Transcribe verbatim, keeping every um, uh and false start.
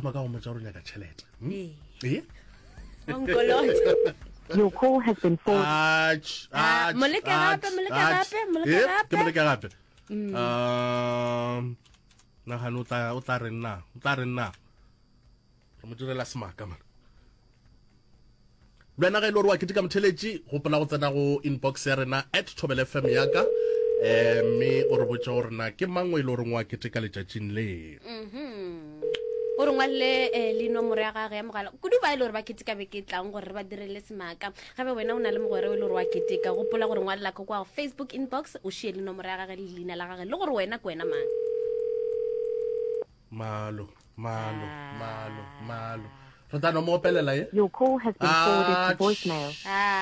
thoma ka go motsa gore nyaka tšhelete Eh. eh Onkolot. Your call has been forwarded. Ach, Ah, ach, moleke ach, gape, moleke ach. gape, moleke Eh, gape. ke moleke gape um nagane o tla o tla re nna o tla re nna re mo direla semaka man lwena ga ile gore wa ketika motheletši gopola go tsena go inbox ya rena at Thobela F M yaka eh mme o re botša gore na ke mang o ile gore wa ketika letšatšing le o re ngwalle um le nomoro ya gage ya mogala kudu ba e le gore ba ketika be ke tlang gore re ba direle semaka gape wena o na le mogwere o e le gore wa ketika gopola gore ngwalela ka kwa Facebook inbox o šie le nomoro ya gage le leina la gage le gore wena ke wena mang malo malo malo malo re tla no mo opelela ye Your call has been forwarded to Ach. voicemail. ah